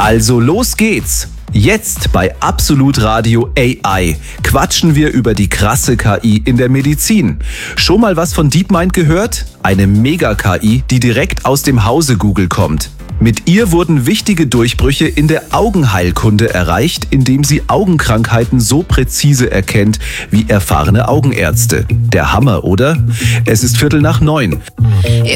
Also los geht's! Jetzt bei Absolut Radio AI quatschen wir über die krasse KI in der Medizin. Schon mal was von DeepMind gehört? Eine Mega-KI, die direkt aus dem Hause Google kommt. Mit ihr wurden wichtige Durchbrüche in der Augenheilkunde erreicht, indem sie Augenkrankheiten so präzise erkennt wie erfahrene Augenärzte. Der Hammer, oder? Es ist 8:45.